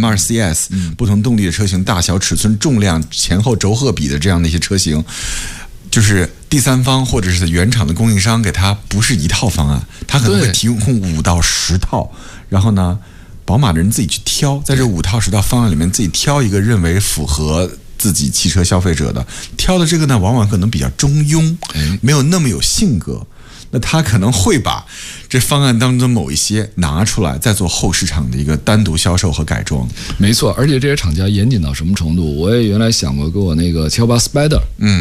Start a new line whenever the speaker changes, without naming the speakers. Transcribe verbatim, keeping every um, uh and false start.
M 二 C S、嗯、不同动力的车型、大小、尺寸、重量、前后轴荷比的这样的一些车型，就是第三方或者是原厂的供应商给他不是一套方案，他可能会提供五到十套，然后呢，宝马的人自己去挑，在这五套十套方案里面自己挑一个认为符合自己汽车消费者的，挑的这个呢，往往可能比较中庸，没有那么有性格。那他可能会把这方案当中某一些拿出来，再做后市场的一个单独销售和改装。
没错，而且这些厂家严谨到什么程度？我也原来想过给我那个七一八 Spider， 嗯，